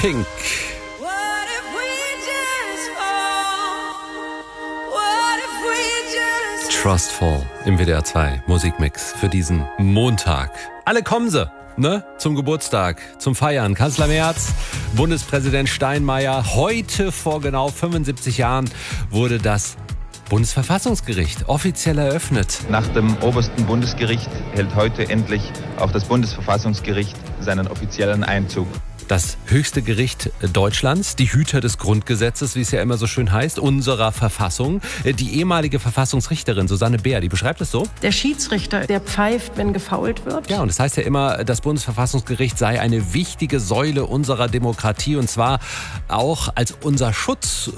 Pink. Trustful im WDR 2 Musikmix für diesen Montag. Alle kommen sie, ne? Zum Geburtstag, zum Feiern. Kanzler Merz, Bundespräsident Steinmeier. Heute vor genau 75 Jahren wurde das Bundesverfassungsgericht offiziell eröffnet. Nach dem obersten Bundesgericht hält heute endlich auch das Bundesverfassungsgericht seinen offiziellen Einzug. Das höchste Gericht Deutschlands, die Hüter des Grundgesetzes, wie es ja immer so schön heißt, unserer Verfassung. Die ehemalige Verfassungsrichterin Susanne Beer, die beschreibt es so. Der Schiedsrichter, der pfeift, wenn gefoult wird. Ja, und das heißt ja immer, das Bundesverfassungsgericht sei eine wichtige Säule unserer Demokratie und zwar auch als unser Schutz